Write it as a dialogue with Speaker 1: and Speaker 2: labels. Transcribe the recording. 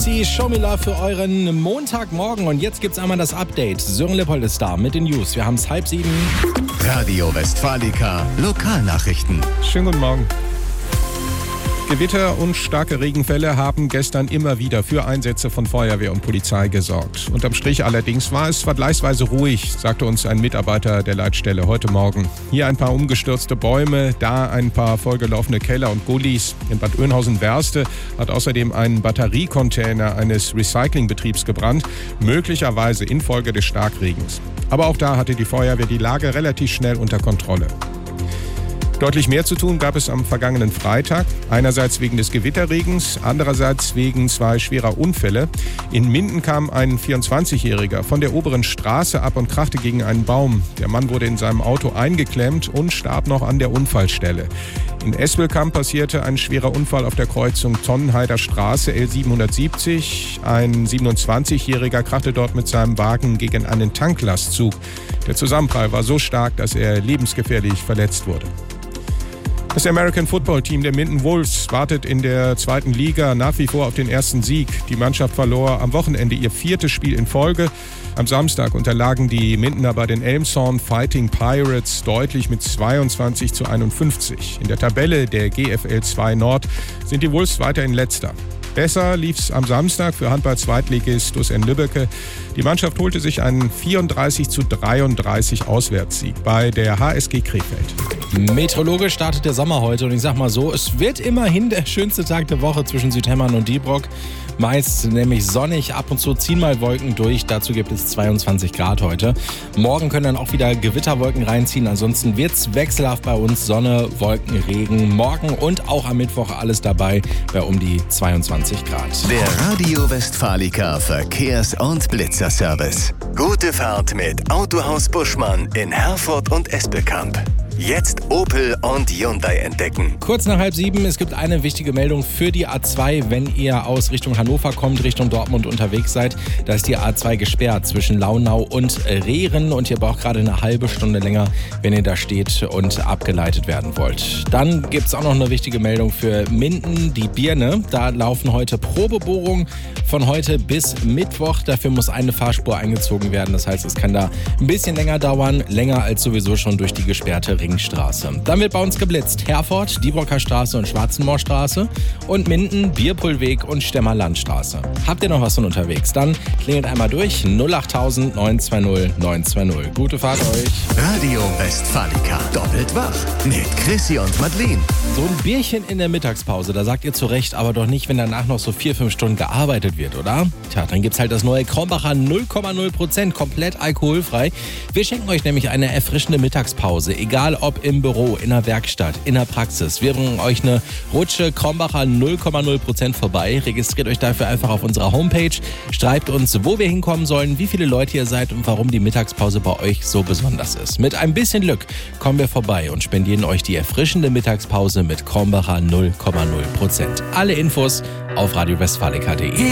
Speaker 1: Lucy, Show Me Love für euren Montagmorgen. Und jetzt gibt's einmal das Update. Sören Lippold ist da mit den News. Wir haben es 6:30.
Speaker 2: Radio Westfalica, Lokalnachrichten.
Speaker 3: Schönen guten Morgen. Gewitter und starke Regenfälle haben gestern immer wieder für Einsätze von Feuerwehr und Polizei gesorgt. Unterm Strich allerdings war es vergleichsweise ruhig, sagte uns ein Mitarbeiter der Leitstelle heute Morgen. Hier ein paar umgestürzte Bäume, da ein paar vollgelaufene Keller und Gullis. In Bad Oeynhausen-Werste hat außerdem ein Batteriecontainer eines Recyclingbetriebs gebrannt, möglicherweise infolge des Starkregens. Aber auch da hatte die Feuerwehr die Lage relativ schnell unter Kontrolle. Deutlich mehr zu tun gab es am vergangenen Freitag. Einerseits wegen des Gewitterregens, andererseits wegen 2 schwerer Unfälle. In Minden kam ein 24-Jähriger von der oberen Straße ab und krachte gegen einen Baum. Der Mann wurde in seinem Auto eingeklemmt und starb noch an der Unfallstelle. In Espelkamp passierte ein schwerer Unfall auf der Kreuzung Tonnenheider Straße L770. Ein 27-Jähriger krachte dort mit seinem Wagen gegen einen Tanklastzug. Der Zusammenprall war so stark, dass er lebensgefährlich verletzt wurde. Das American Football Team der Minden Wolves wartet in der 2. Liga nach wie vor auf den ersten Sieg. Die Mannschaft verlor am Wochenende ihr 4. Spiel in Folge. Am Samstag unterlagen die Mindener bei den Elmshorn Fighting Pirates deutlich mit 22:51. In der Tabelle der GFL 2 Nord sind die Wolves weiterhin Letzter. Besser lief's am Samstag für Handball-Zweitligist TuS Lübbecke. Die Mannschaft holte sich einen 34:33 Auswärtssieg bei der HSG Krefeld.
Speaker 1: Meteorologisch startet der Sommer heute und ich sag mal so, es wird immerhin der schönste Tag der Woche zwischen Südhemmern und Diebrock. Meist nämlich sonnig, ab und zu ziehen mal Wolken durch, dazu gibt es 22 Grad heute. Morgen können dann auch wieder Gewitterwolken reinziehen, ansonsten wird's wechselhaft bei uns, Sonne, Wolken, Regen. Morgen und auch am Mittwoch alles dabei bei um die 22 Grad.
Speaker 2: Der Radio Westfalica Verkehrs- und Blitzerservice. Gute Fahrt mit Autohaus Buschmann in Herford und Espelkamp. Jetzt Opel und Hyundai entdecken.
Speaker 1: Kurz nach 6:30, es gibt eine wichtige Meldung für die A2, wenn ihr aus Richtung Hannover kommt, Richtung Dortmund unterwegs seid. Da ist die A2 gesperrt zwischen Launau und Rehren und ihr braucht gerade eine halbe Stunde länger, wenn ihr da steht und abgeleitet werden wollt. Dann gibt es auch noch eine wichtige Meldung für Minden, die Birne. Da laufen heute Probebohrungen von heute bis Mittwoch. Dafür muss eine Fahrspur eingezogen werden. Das heißt, es kann da ein bisschen länger dauern, länger als sowieso schon durch die gesperrte Ringstraße. Dann wird bei uns geblitzt. Herford, Diebrocker Straße und Schwarzenmoorstraße und Minden, Bierpullweg und Stemmer Landstraße. Habt ihr noch was von unterwegs? Dann klingelt einmal durch 08000 920 920. Gute Fahrt euch.
Speaker 2: Radio Westfalica, doppelt wach mit Chrissy und Madeleine.
Speaker 1: So ein Bierchen in der Mittagspause, da sagt ihr zu Recht, aber doch nicht, wenn danach noch so 4-5 Stunden gearbeitet wird, oder? Tja, dann gibt's halt das neue Krombacher 0,0%, komplett alkoholfrei. Wir schenken euch nämlich eine erfrischende Mittagspause, egal ob im Büro, in der Werkstatt, in der Praxis. Wir bringen euch eine Rutsche Krombacher 0,0% vorbei. Registriert euch dafür einfach auf unserer Homepage. Schreibt uns, wo wir hinkommen sollen, wie viele Leute ihr seid und warum die Mittagspause bei euch so besonders ist. Mit ein bisschen Glück kommen wir vorbei und spendieren euch die erfrischende Mittagspause mit Krombacher 0,0%. Alle Infos auf radiowestfalica.de.